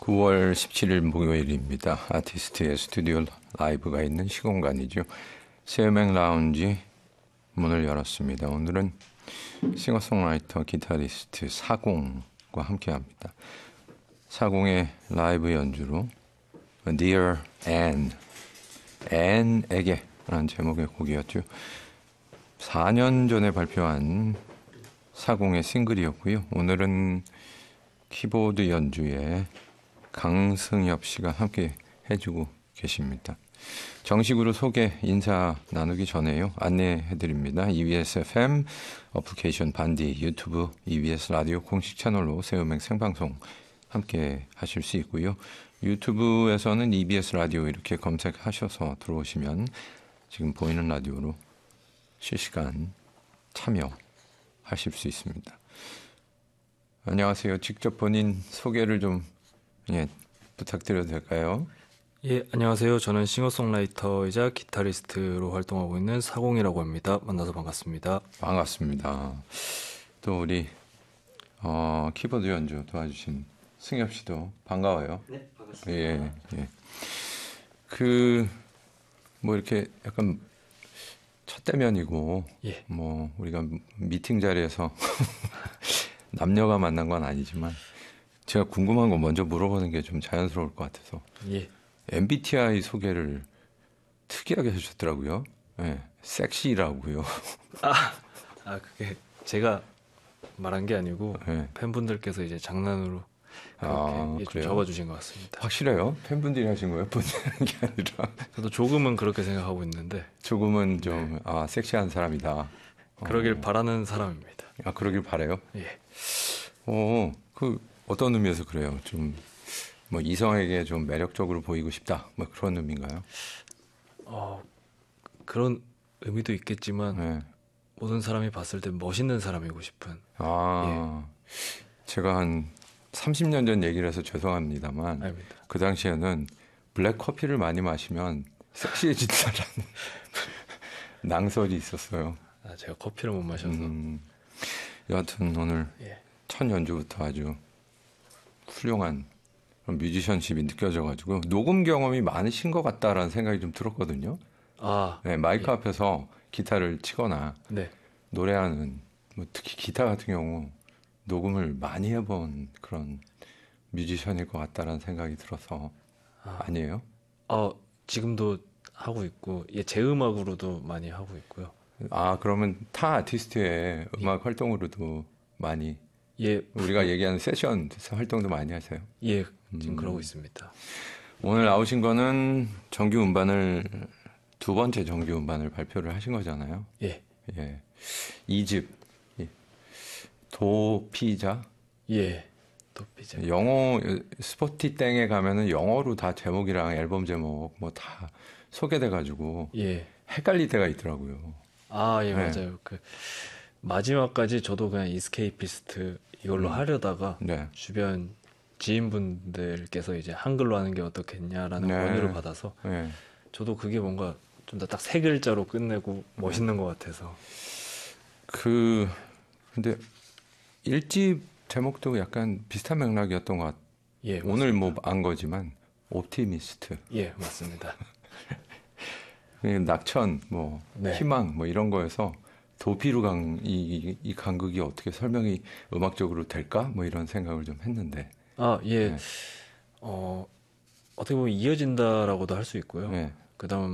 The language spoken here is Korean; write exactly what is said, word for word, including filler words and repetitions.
구월 십칠일 목요일입니다. 아티스트의 스튜디오 라이브가 있는 시공간이죠. 새음악 라운지 문을 열었습니다. 오늘은 싱어송라이터 기타리스트 사공과 함께합니다. 사공의 라이브 연주로 Dear Anne, Anne에게 라는 제목의 곡이었죠. 사 년 전에 발표한 사공의 싱글이었고요. 오늘은 키보드 연주에 강승엽 씨가 함께 해주고 계십니다. 정식으로 소개, 인사 나누기 전에요. 안내해드립니다. 이비에스 에프엠, 어플리케이션 반디, 유튜브, 이비에스 라디오 공식 채널로 새음악 생방송 함께 하실 수 있고요. 유튜브에서는 이비에스 라디오 이렇게 검색하셔서 들어오시면 지금 보이는 라디오로 실시간 참여하실 수 있습니다. 안녕하세요. 직접 본인 소개를 좀 예, 부탁드려도 될까요? 예, 안녕하세요. 저는 싱어송라이터이자 기타리스트로 활동하고 있는 사공이라고 합니다. 만나서 반갑습니다. 반갑습니다. 또 우리 어, 키보드 연주 도와주신 승엽 씨도 반가워요. 네, 반갑습니다. 예, 예. 그 뭐 이렇게 약간 첫 대면이고 예. 뭐 우리가 미팅 자리에서 남녀가 만난 건 아니지만 제가 궁금한 거 먼저 물어보는 게 좀 자연스러울 것 같아서. 예. 엠비티아이 소개를 특이하게 해주셨더라고요. 네, 섹시라고요. 아, 아 그게 제가 말한 게 아니고 네. 팬분들께서 이제 장난으로 그렇게 아, 예, 좀 그래요? 적어주신 것 같습니다. 확실해요? 팬분들이 하신 거예요? 본인이 하는 게 아니라. 저도 조금은 그렇게 생각하고 있는데 조금은 좀, 아, 섹시한 사람이다. 그러길 어. 바라는 사람입니다. 아, 그러길 바래요? 예. 어, 그 어떤 의미에서 그래요? 좀 뭐 이성에게 좀 매력적으로 보이고 싶다. 뭐 그런 의미인가요? 어, 그런 의미도 있겠지만 네. 모든 사람이 봤을 때 멋있는 사람이고 싶은. 아, 제가 한 삼십 년 전 얘기를 해서 죄송합니다만 아닙니다. 그 당시에는 블랙 커피를 많이 마시면 섹시해진다라는 낭설이 있었어요. 아, 제가 커피를 못 마셔서. 음, 여하튼 오늘 예. 첫 연주부터 아주 훌륭한 그런 뮤지션십이 느껴져가지고 녹음 경험이 많으신 것 같다라는 생각이 좀 들었거든요. 아, 네, 마이크 예. 앞에서 기타를 치거나 네. 노래하는 뭐 특히 기타 같은 경우 녹음을 많이 해본 그런 뮤지션일 것 같다라는 생각이 들어서. 아, 아니에요? 어, 지금도 하고 있고, 예, 제 음악으로도 많이 하고 있고요. 아, 그러면 타 아티스트의 음악 활동으로도 많이 예, 우리가 얘기하는 세션 활동도 많이 하세요? 예, 지금 음. 그러고 있습니다. 오늘 나오신 거는 정규 음반을 두 번째 정규 음반을 발표를 하신 거잖아요. 예, 예. 이 집 도피자 예, 도피자. 영어 스포티땡에 가면은 영어로 다 제목이랑 앨범 제목 뭐 다 소개돼 가지고 예, 헷갈릴 때가 있더라고요. 아, 예, 네. 맞아요. 그 마지막까지 저도 그냥 이스케이피스트 이걸로 음. 하려다가 네. 주변 지인분들께서 이제 한글로 하는 게 어떻겠냐라는 네. 권유를 받아서 네. 저도 그게 뭔가 좀 더 딱 세 글자로 끝내고 멋있는 것 같아서. 그 근데 일 집 제목도 약간 비슷한 맥락이었던 것 같아요. 예, 오늘 맞습니다. 뭐 안 거지만 옵티미스트, 예, 맞습니다. 낙천, 뭐 네. 희망 뭐 이런 거에서 도피로 간 이 이 간극이 어떻게 설명이 음악적으로 될까? 뭐 이런 생각을 좀 했는데. 아, 예, 네. 어, 어떻게 보면 이어진다라고도 할 수 있고요. 네. 그다음